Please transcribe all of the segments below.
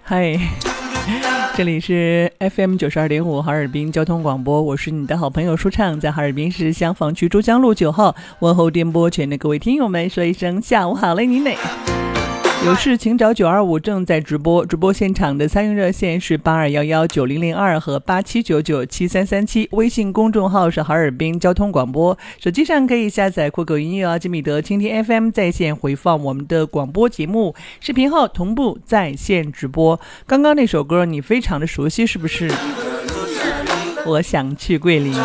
嗨，这里是 FM 92.5哈尔滨交通广播，我是你的好朋友舒畅，在哈尔滨市香坊区珠江路9号，问候电波前的各位听友们，说一声下午好嘞，你哪？有事请找925，正在直播现场的参与热线是82119002和87997337，微信公众号是哈尔滨交通广播，手机上可以下载酷狗音乐吉米德蜻蜓 FM 在线回放我们的广播节目，视频号同步在线直播。刚刚那首歌你非常的熟悉是不是？我想去桂林。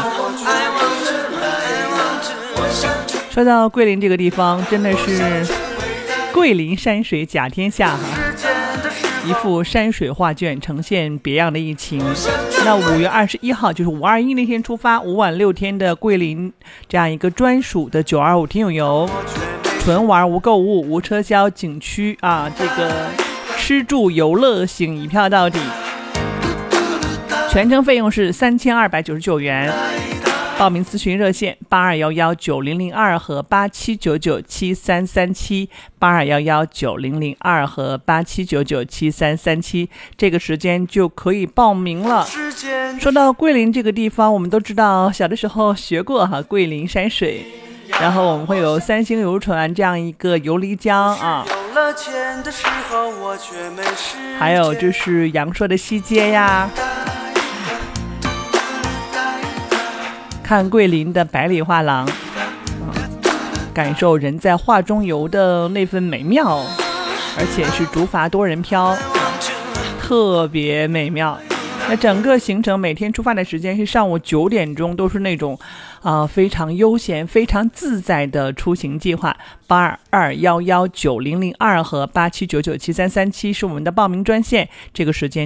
说到桂林这个地方，真的是桂林山水甲天下一幅山水画卷，呈现别样的一情。那5月21号就是521那天出发，5晚6天的桂林这样一个专属的925听友游，纯玩无购物无车销景区啊，这个吃住游乐行一票到底，全程费用是3299元。报名咨询热线82119002和87997337 82119002和87997337，这个时间就可以报名了。说到桂林这个地方，我们都知道小的时候学过桂林山水，然后我们会有3星游船这样一个游漓江啊，还有就是阳朔的西街呀，看桂林的百里画廊，感受人在画中游的那份美妙，而且是竹筏多人漂，特别美妙。那整个行程每天出发的时间是上午9点钟，都是那种非常悠闲非常自在的出行计划。82119002和87997337是我们的报名专线，这个时间